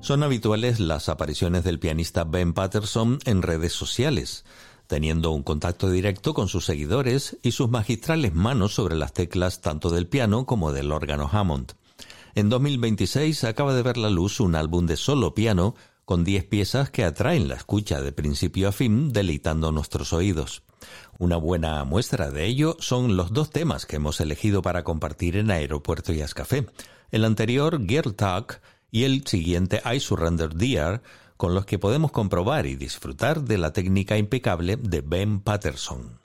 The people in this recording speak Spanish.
Son habituales las apariciones del pianista Ben Patterson en redes sociales, teniendo un contacto directo con sus seguidores y sus magistrales manos sobre las teclas tanto del piano como del órgano Hammond. En 2026 acaba de ver la luz un álbum de solo piano con 10 piezas que atraen la escucha de principio a fin, deleitando nuestros oídos. Una buena muestra de ello son los 2 temas que hemos elegido para compartir en Aeropuerto Jazz Café. El anterior, Girl Talk, y el siguiente, I Surrender Dear, con los que podemos comprobar y disfrutar de la técnica impecable de Ben Patterson.